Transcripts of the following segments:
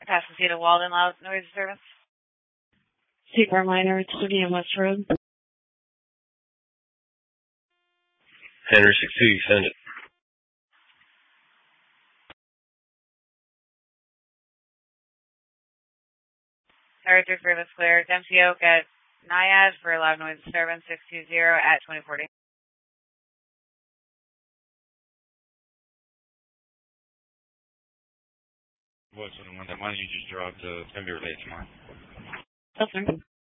Atascocita Walden Loud Noise Disturbance. Secret Minor, it's Vivian West Road. Henry 62, you send it. Henry 33 was clear. Dempsey Oak at Naiad for loud noise disturbance 620 at 2040. What's the one that why don't you just drop the 10 beer late tomorrow? Okay.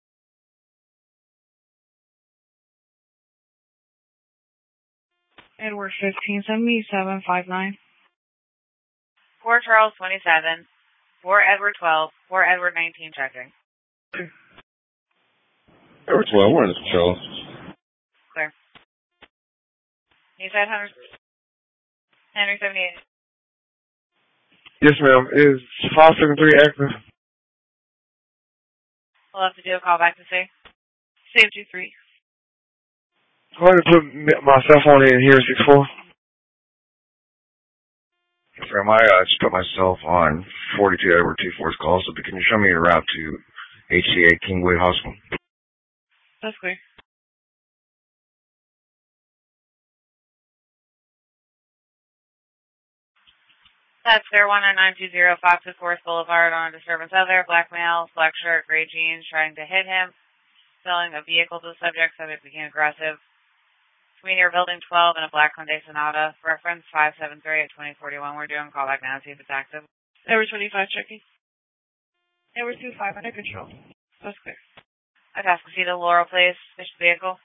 Edward 15, send me 759. 4 Charles 27. 4 Edward 12. 4 Edward 19 checking. Edward 12, we're under control. Clear. You said Henry 78. Yes, ma'am. Is 573 active? We'll have to do a call back to see. Save 23. Go ahead and put my cell phone in here, 64. Yes, ma'am. I just put myself on 42 Edward 24's call, so can you show me a route to HCA Kingwood Hospital? That's clear. That's clear. 19920 Foxwood Forest Boulevard on a disturbance other. Black male, black shirt, gray jeans, trying to hit him. Selling a vehicle to the subject. Subject became aggressive. Community Building 12 in a black Hyundai Sonata. Reference 573 at 2041. We're doing call back now to see if it's active. Edward 25 checking. Edward 25 under control. That's clear. Atascocita Laurel Place, fish vehicle.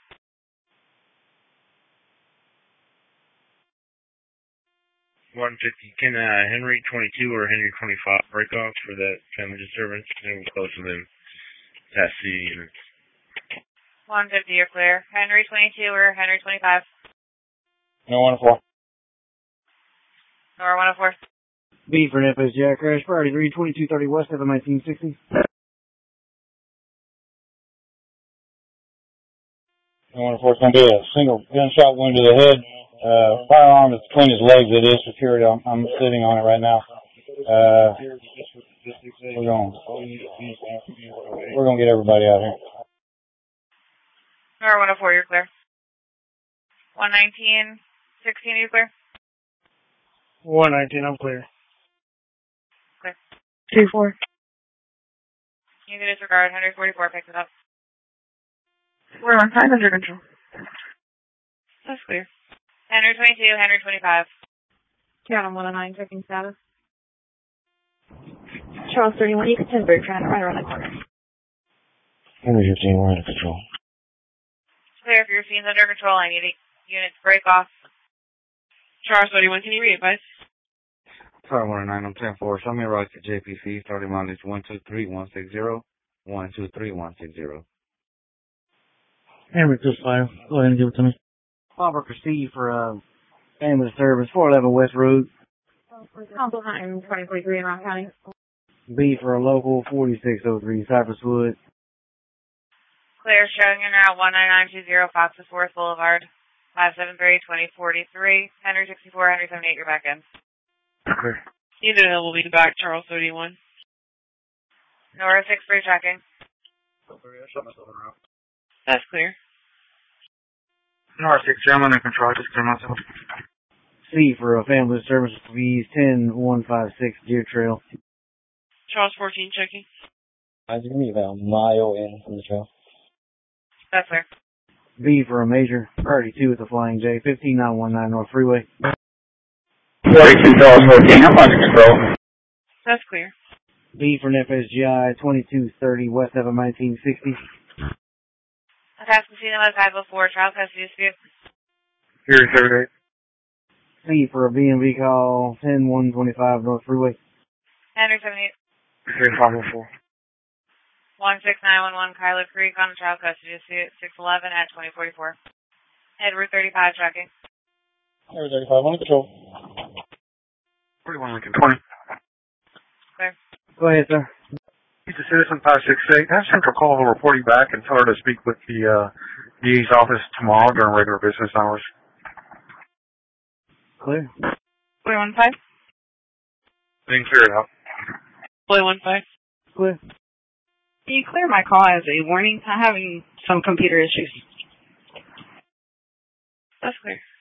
Can Henry 22 or Henry 25 break off for that family disturbance? And we're close to them. Tassie and 150, you're clear. Henry 22 or Henry 25. No 104. Nor 104. B for an FSGI crash. Priority 32230 West of 1960. No 104 is going to be a single gunshot wound to the head. Firearm is between his legs. It is secured. I'm sitting on it right now. We're going to get everybody out here. Nor 104, you're clear. 119, 16, you're clear. 119, I'm clear. Clear. 24. You can disregard. 144, pick it up. We're on 500 control. That's clear. Henry 22, Henry 25. Down on 109, checking status. Charles 31, you can 10 bird trying right around the corner. Henry 15, we're under control. Clear. If your scene's under control, I need units break off. Charles 31, can you readvise? Car 109, I'm 10-4. Show me a route to JPC. Starting on this 123160. 123160. Henry 25, go ahead and give it to me. Robert C for family service, 411 West Road. Council Hunting 2043 in Rock County. B for a local 4603 Cypress Woods. Clear. Showing in route 19920 Foxwood Forest Boulevard. 573-2043. Henry 64, Henry 78, you're back in. Okay. Unit will be back, Charles 31. Nora 63 tracking. That's clear. Nora 63, I'm under control. Just clear myself. C for a family service, please. 10156 Deer Trail. Charles 14 checking. I just need about a mile in from the trail. That's clear. B for a major. Priority 2 with the Flying J. 15919 North Freeway. 42 Charles 14, I'm under control. That's clear. B for an FSGI 2230 West of 1960. Atascocita West 504, trial custody dispute. Here, 38. C for a B&B call 10125 North Freeway. Henry 78. Here, 504. 16911 Kyler Creek on trial custody dispute. 611 at 2044. Edward 35 tracking. Edward 35, under control. 41 Lincoln 20. Clear. Go ahead, sir. He's a citizen 568. Have Central call will report you back and tell her to speak with the DA's office tomorrow during regular business hours. Clear. 415. Being cleared out. Boy 1-5. Clear. Can you clear my call as a warning? I'm having some computer issues. That's clear.